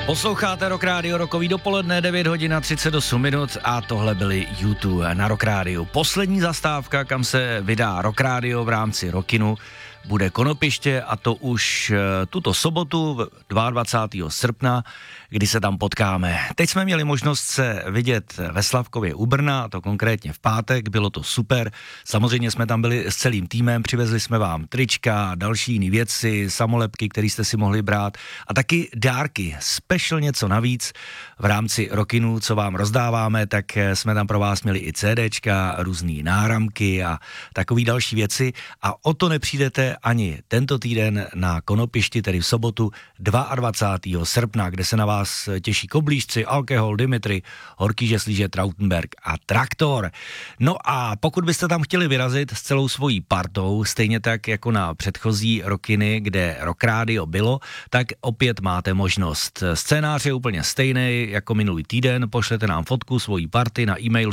Posloucháte Rock Radio, rokový dopoledne, 9 hodin a 38 minut a tohle byly YouTube na Rock Radio. Poslední zastávka, kam se vydá Rock Radio v rámci Rockinu, bude Konopiště a to už tuto sobotu 22. srpna, kdy se tam potkáme. Teď jsme měli možnost se vidět ve Slavkově u Brna, a to konkrétně v pátek, bylo to super. Samozřejmě jsme tam byli s celým týmem, přivezli jsme vám trička, další jiné věci, samolepky, které jste si mohli brát a taky dárky, special něco navíc v rámci Rockinu, co vám rozdáváme, tak jsme tam pro vás měli i CDčka, různý náramky a takový další věci a o to nepřijdete ani tento týden na Konopišti, tedy v sobotu 22. srpna, kde se na vás těší Koblížci, Alkohol, Dimitri, Horký žeslíže, Trautenberg a Traktor. No a pokud byste tam chtěli vyrazit s celou svojí partou, stejně tak jako na předchozí Rockiny, kde Rock Radio bylo, tak opět máte možnost. Scénář je úplně stejný jako minulý týden, pošlete nám fotku svojí party na e-mail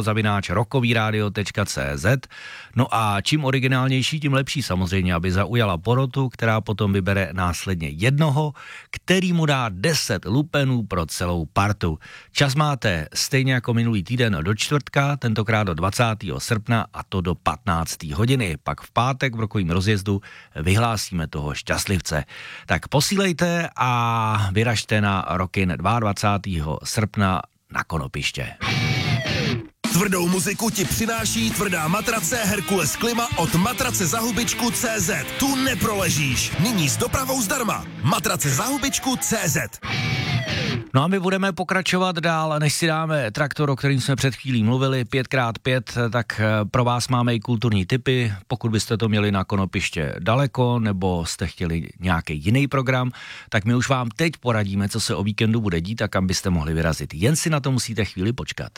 studio@rokoviradio.cz. No a čím originálnější, tím lepší samozřejmě, aby zaujala porotu, která potom vybere následně jednoho, který mu dá 10 lupenů pro celou partu. Čas máte stejně jako minulý týden do čtvrtka, tentokrát do 20. srpna a to do 15. hodiny. Pak v pátek v rokovým rozjezdu vyhlásíme toho šťastlivce. Tak posílejte a vyražte na Rockin 22. srpna na Konopiště. Tvrdou muziku ti přináší tvrdá matrace Herkules Klima od matracezahubičku.cz. Tu neproležíš. Nyní s dopravou zdarma. Matracezahubičku.cz. No a my budeme pokračovat dál, než si dáme Traktor, o kterým jsme před chvílí mluvili, 5x5, tak pro vás máme i kulturní tipy, pokud byste to měli na Konopiště daleko, nebo jste chtěli nějaký jiný program, tak my už vám teď poradíme, co se o víkendu bude dít a kam byste mohli vyrazit. Jen si na to musíte chvíli počkat.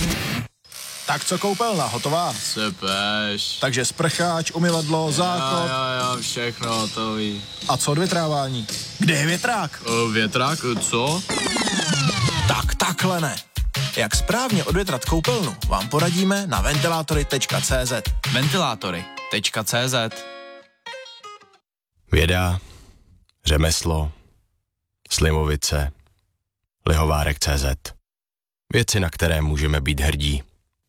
Tak co koupelna, hotová? Sypeš. Takže sprcháč, umyvadlo, záchod. Jo, všechno hotový. A co odvětrávání? Kde je větrák? Větrák, co? Tak takhle ne. Jak správně odvětrat koupelnu, vám poradíme na ventilátory.cz. Ventilátory.cz. Věda, řemeslo, Slimovice, Lihovárek.cz. Věci, na které můžeme být hrdí.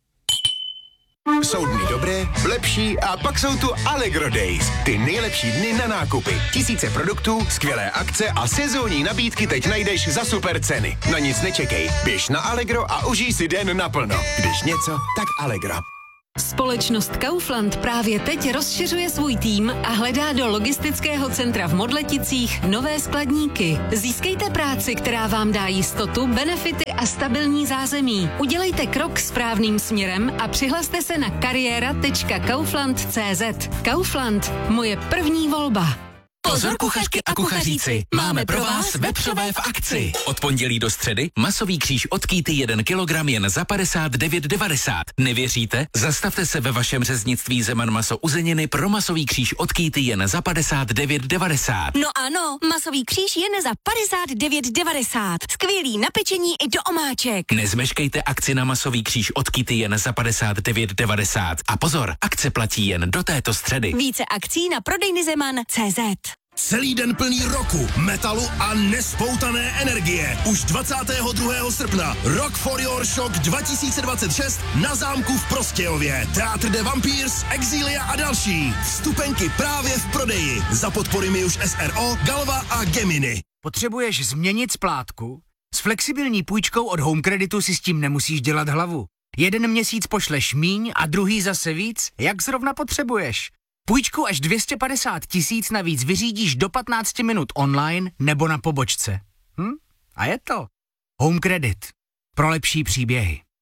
Jsou dny dobré, lepší a pak jsou tu Allegro Days. Ty nejlepší dny na nákupy. Tisíce produktů, skvělé akce a sezónní nabídky teď najdeš za super ceny. Na nic nečekej, běž na Allegro a užij si den naplno. Když něco, tak Allegro. Společnost Kaufland právě teď rozšiřuje svůj tým a hledá do logistického centra v Modleticích nové skladníky. Získejte práci, která vám dá jistotu, benefity a stabilní zázemí. Udělejte krok správným směrem a přihlaste se na kariéra.kaufland.cz. Kaufland, moje první volba. Pozor kuchařky a kuchaříci, máme pro vás vepřové v akci. Od pondělí do středy masový kříž od Kýty 1 kilogram jen za 59,90. Nevěříte? Zastavte se ve vašem řeznictví Zeman maso uzeniny pro masový kříž od Kýty jen za 59,90. No ano, masový kříž jen za 59,90. Skvělý na pečení i do omáček. Nezmeškejte akci na masový kříž od Kýty jen za 59,90. A pozor, akce platí jen do této středy. Více akcí na prodejny Zeman.cz. Celý den plný roku, metalu a nespoutané energie. Už 22. srpna Rock for Your Shock 2026 na zámku v Prostějově. Teatr de Vampires, Exilia a další. Vstupenky právě v prodeji. Za podpory Miuš SRO, Galva a Gemini. Potřebuješ změnit splátku? S flexibilní půjčkou od Home Creditu si s tím nemusíš dělat hlavu. Jeden měsíc pošleš míň a druhý zase víc, jak zrovna potřebuješ. Půjčku až 250 000 navíc vyřídíš do 15 minut online nebo na pobočce. A je to Home Credit. Pro lepší příběhy.